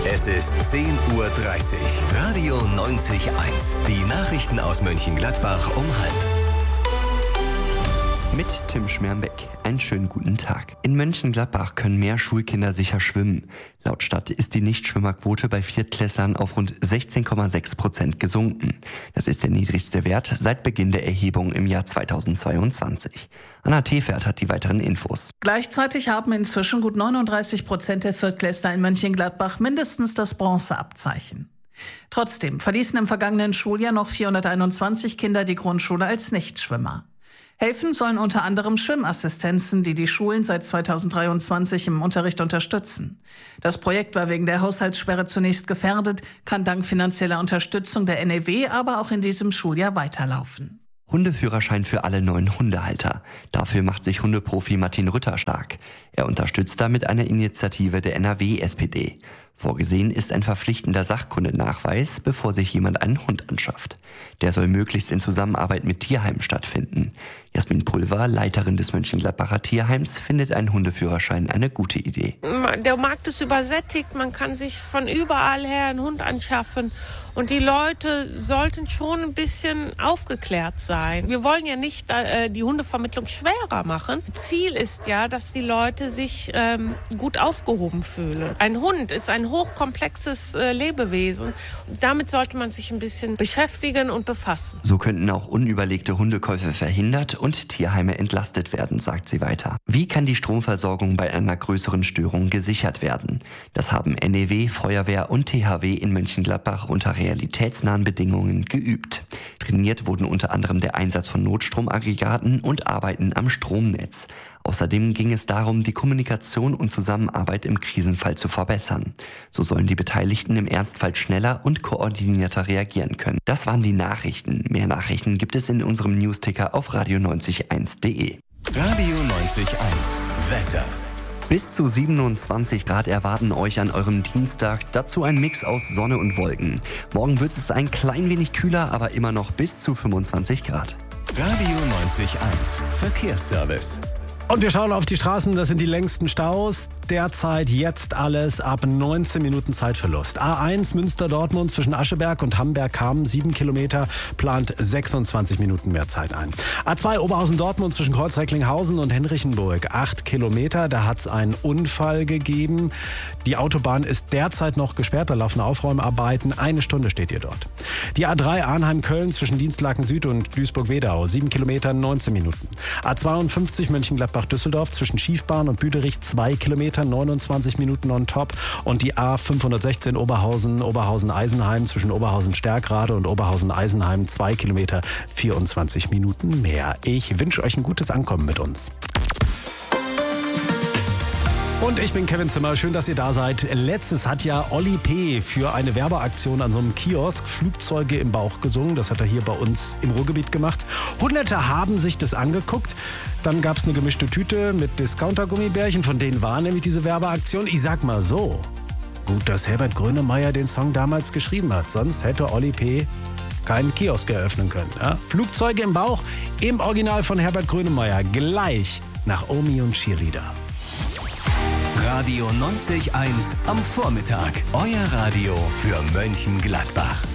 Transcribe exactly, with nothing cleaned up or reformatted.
Es ist zehn Uhr dreißig. Radio neunzig Komma eins. Die Nachrichten aus Mönchengladbach um halb. Mit Tim Schmermbeck. Einen schönen guten Tag. In Mönchengladbach können mehr Schulkinder sicher schwimmen. Laut Stadt ist die Nichtschwimmerquote bei Viertklässlern auf rund sechzehn Komma sechs Prozent gesunken. Das ist der niedrigste Wert seit Beginn der Erhebung im Jahr zweitausendzweiundzwanzig. Anna Tefert hat die weiteren Infos. Gleichzeitig haben inzwischen gut neununddreißig Prozent der Viertklässler in Mönchengladbach mindestens das Bronzeabzeichen. Trotzdem verließen im vergangenen Schuljahr noch vierhunderteinundzwanzig Kinder die Grundschule als Nichtschwimmer. Helfen sollen unter anderem Schwimmassistenzen, die die Schulen seit zweitausenddreiundzwanzig im Unterricht unterstützen. Das Projekt war wegen der Haushaltssperre zunächst gefährdet, kann dank finanzieller Unterstützung der N E W aber auch in diesem Schuljahr weiterlaufen. Hundeführerschein für alle neuen Hundehalter. Dafür macht sich Hundeprofi Martin Rütter stark. Er unterstützt damit eine Initiative der N R W-S P D. Vorgesehen ist ein verpflichtender Sachkundenachweis, bevor sich jemand einen Hund anschafft. Der soll möglichst in Zusammenarbeit mit Tierheimen stattfinden. Jasmin Pulver, Leiterin des Mönchengladbacher Tierheims, findet einen Hundeführerschein eine gute Idee. Der Markt ist übersättigt, man kann sich von überall her einen Hund anschaffen. Und die Leute sollten schon ein bisschen aufgeklärt sein. Wir wollen ja nicht äh, die Hundevermittlung schwerer machen. Ziel ist ja, dass die Leute sich ähm, gut aufgehoben fühlen. Ein Hund ist ein hochkomplexes äh, Lebewesen. Damit sollte man sich ein bisschen beschäftigen und befassen. So könnten auch unüberlegte Hundekäufe verhindert und Tierheime entlastet werden, sagt sie weiter. Wie kann die Stromversorgung bei einer größeren Störung gesichert werden? Das haben N E W, Feuerwehr und T H W in Mönchengladbach unter realitätsnahen Bedingungen geübt. Trainiert wurden unter anderem der Einsatz von Notstromaggregaten und Arbeiten am Stromnetz. Außerdem ging es darum, die Kommunikation und Zusammenarbeit im Krisenfall zu verbessern. So sollen die Beteiligten im Ernstfall schneller und koordinierter reagieren können. Das waren die Nachrichten. Mehr Nachrichten gibt es in unserem Newsticker auf radio neunzig Komma eins punkt de. Radio neunzig Komma eins. Wetter. Bis zu siebenundzwanzig Grad erwarten euch an eurem Dienstag. Dazu ein Mix aus Sonne und Wolken. Morgen wird es ein klein wenig kühler, aber immer noch bis zu fünfundzwanzig Grad. Radio neunzig Komma eins. Verkehrsservice. Und wir schauen auf die Straßen, das sind die längsten Staus. Derzeit jetzt alles ab neunzehn Minuten Zeitverlust. A eins Münster-Dortmund zwischen Ascheberg und Hamberg-Kamm, sieben Kilometer, plant sechsundzwanzig Minuten mehr Zeit ein. A zwei Oberhausen-Dortmund zwischen Kreuz-Recklinghausen und Henrichenburg, acht Kilometer, da hat es einen Unfall gegeben. Die Autobahn ist derzeit noch gesperrt, da laufen Aufräumarbeiten, eine Stunde steht ihr dort. Die A drei Arnheim-Köln zwischen Dienstlaken Süd und Duisburg-Wedau, sieben Kilometer, neunzehn Minuten. A zweiundfünfzig Mönchengladbach-Düsseldorf zwischen Schiefbahn und Büderich, zwei Kilometer, neunundzwanzig Minuten on top. Und die A fünfhundertsechzehn Oberhausen, Oberhausen-Eisenheim zwischen Oberhausen-Stärkrade und Oberhausen-Eisenheim, zwei Kilometer, vierundzwanzig Minuten mehr. Ich wünsche euch ein gutes Ankommen mit uns. Und ich bin Kevin Zimmer, schön, dass ihr da seid. Letztes hat ja Olli P. für eine Werbeaktion an so einem Kiosk Flugzeuge im Bauch gesungen. Das hat er hier bei uns im Ruhrgebiet gemacht. Hunderte haben sich das angeguckt. Dann gab es eine gemischte Tüte mit Discounter-Gummibärchen, von denen war nämlich diese Werbeaktion. Ich sag mal so, gut, dass Herbert Grönemeyer den Song damals geschrieben hat. Sonst hätte Olli P. keinen Kiosk eröffnen können. Ja? Flugzeuge im Bauch im Original von Herbert Grönemeyer. Gleich nach Omi und Cheerleader. Radio neunzig Komma eins am Vormittag. Euer Radio für Mönchengladbach.